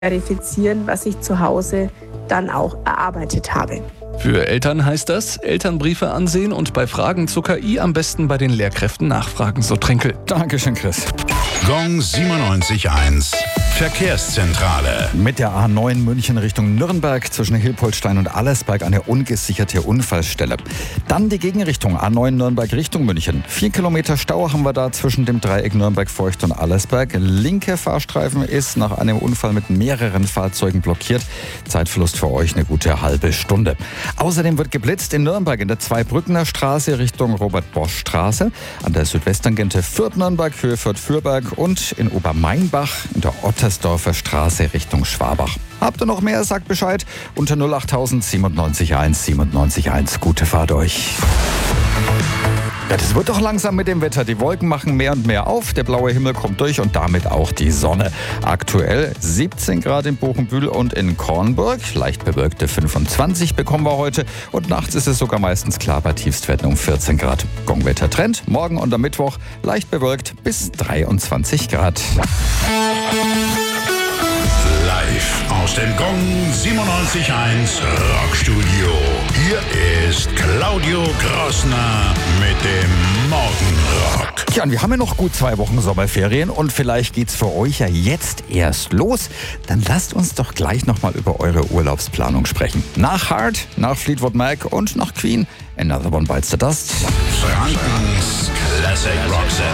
verifizieren, was ich zu Hause dann auch erarbeitet habe. Für Eltern heißt das, Elternbriefe ansehen und bei Fragen zur KI am besten bei den Lehrkräften nachfragen, so Trinkel. Dankeschön, Chris. Gong 97.1 Verkehrszentrale. Mit der A9 München Richtung Nürnberg zwischen Hilpoltstein und Allersberg eine ungesicherte Unfallstelle. Dann die Gegenrichtung A9 Nürnberg Richtung München. 4 Kilometer Stau haben wir da zwischen dem Dreieck Nürnberg-Feucht und Allersberg. Linke Fahrstreifen ist nach einem Unfall mit mehreren Fahrzeugen blockiert. Zeitverlust für euch eine gute halbe Stunde. Außerdem wird geblitzt in Nürnberg in der Zweibrückener Straße Richtung Robert-Bosch-Straße, an der Südwesttangente Fürth-Nürnberg, Höhe Fürth-Fürberg und in Obermainbach in der Ottersdorfer Straße Richtung Schwabach. Habt ihr noch mehr? Sagt Bescheid unter 08000 97 1. Gute Fahrt euch. Ja, das wird doch langsam mit dem Wetter. Die Wolken machen mehr und mehr auf, der blaue Himmel kommt durch und damit auch die Sonne. Aktuell 17 Grad in Buchenbühl und in Kornburg. Leicht bewölkte 25 bekommen wir heute. Und nachts ist es sogar meistens klar bei Tiefstwerten um 14 Grad. Gongwetter Trend, morgen und am Mittwoch leicht bewölkt bis 23 Grad. Live aus dem Gong 97.1 Rockstudio. Hier ist Claudio Grossner mit dem Morgenrock. Tja, und wir haben ja noch gut 2 Wochen Sommerferien und vielleicht geht's für euch ja jetzt erst los. Dann lasst uns doch gleich nochmal über eure Urlaubsplanung sprechen. Nach Hard, nach Fleetwood Mac und nach Queen. Another One Bites the Dust. Frankens Classic Rock